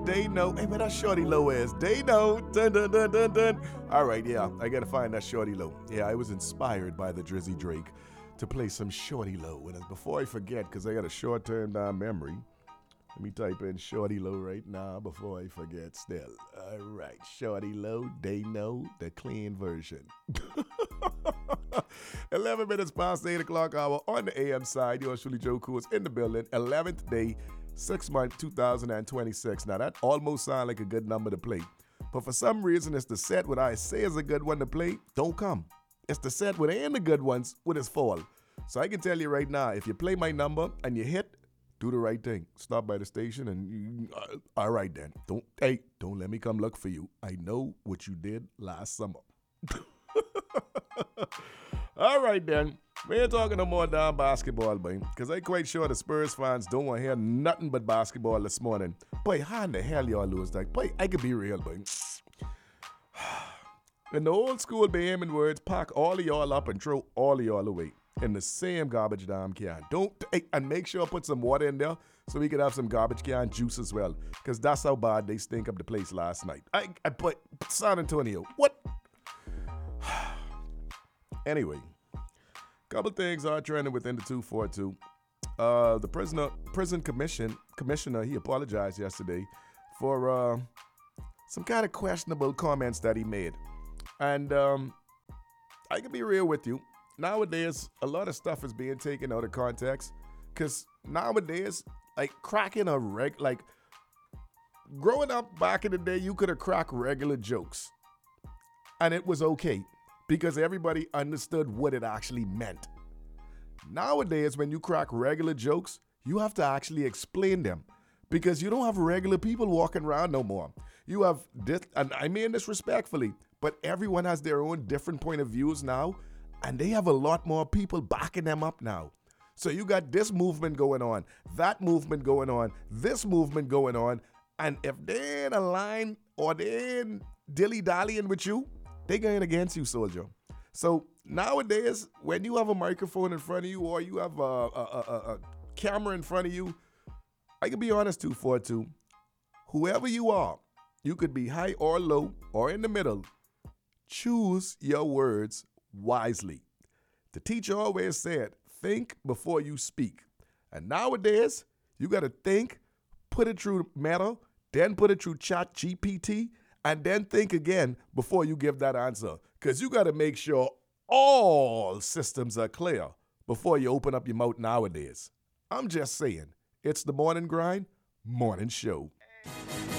They know. Hey, where that Shorty Low is? They know. Dun, dun, dun, dun, dun. All right, yeah, I gotta find that Shorty Low. Yeah, I was inspired by the Drizzy Drake to play some Shorty Low. And before I forget, because I got a short-term down memory, let me type in Shorty Low right now before I forget still. All right, Shorty Low, they know the clean version. 11 minutes past 8 o'clock hour on the AM side. Yours truly, Joe Cool, is in the building. 11th day, 6th month, 2026. Now, that almost sounds like a good number to play. But for some reason, it's the set what I say is a good one to play, don't come. It's the set with ain't the good ones with its fall. So I can tell you right now, if you play my number and you hit, do the right thing. Stop by the station and all right then. Don't let me come look for you. I know what you did last summer. All right then. We ain't talking no more damn basketball, boy. Because I'm quite sure the Spurs fans don't want to hear nothing but basketball this morning. Boy, how in the hell y'all lose that? Boy, I could be real, boy. In the old school Bahamian words, pack all of y'all up and throw all of y'all away in the same garbage damn can. And make sure I put some water in there so we can have some garbage can juice as well. Because that's how bad they stink up the place last night. I put San Antonio. What? Anyway, couple things are trending within the 242. The prison commissioner, he apologized yesterday for some kind of questionable comments that he made. And I can be real with you. Nowadays, a lot of stuff is being taken out of context. Because nowadays, like cracking growing up back in the day, you could have cracked regular jokes. And it was okay. Because everybody understood what it actually meant. Nowadays, when you crack regular jokes, you have to actually explain them. Because you don't have regular people walking around no more. You have this, and I mean this respectfully, but everyone has their own different point of views now, and they have a lot more people backing them up now. So you got this movement going on, that movement going on, this movement going on, and if they ain't aligned or they ain't dilly-dallying with you, they going against you, soldier. So nowadays, when you have a microphone in front of you or you have a camera in front of you, I can be honest, 242, whoever you are, you could be high or low or in the middle. Choose your words wisely. The teacher always said, think before you speak. And nowadays, you got to think, put it through Meta, then put it through Chat GPT, and then think again before you give that answer. Because you got to make sure all systems are clear before you open up your mouth nowadays. I'm just saying, it's the Morning Grind Morning Show.